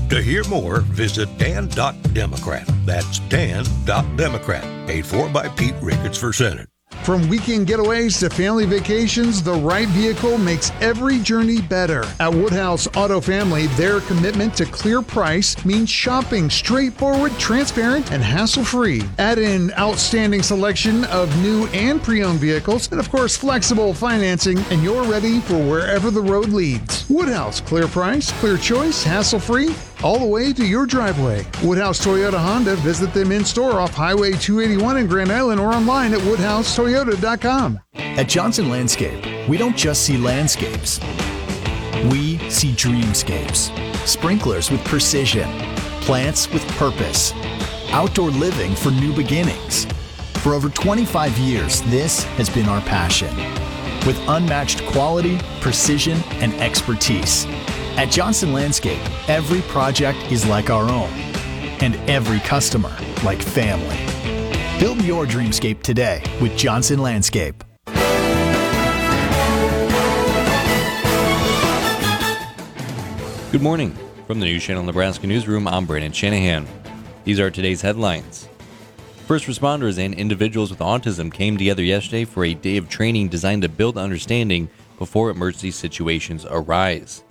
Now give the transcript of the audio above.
To hear more, visit dan.democrat. That's dan.democrat. Paid for by Pete Ricketts for Senate. From weekend getaways to family vacations, the right vehicle makes every journey better. At Woodhouse Auto Family, their commitment to clear price means shopping straightforward, transparent, and hassle-free. Add in outstanding selection of new and pre-owned vehicles, and of course, flexible financing, and you're ready for wherever the road leads. Woodhouse, clear price, clear choice, hassle-free, all the way to your driveway. Woodhouse Toyota Honda. Visit them in store off Highway 281 in Grand Island or online at woodhousetoyota.com. At Johnson Landscape, we don't just see landscapes. We see dreamscapes. Sprinklers with precision. Plants with purpose. Outdoor living for new beginnings. For over 25 years, this has been our passion. With unmatched quality, precision, and expertise. At Johnson Landscape, every project is like our own, and every customer like family. Build your dreamscape today with Johnson Landscape. Good morning. From the News Channel Nebraska Newsroom, I'm Brandon Shanahan. These are today's headlines. First responders and individuals with autism came together yesterday for a day of training designed to build understanding before emergency situations arise.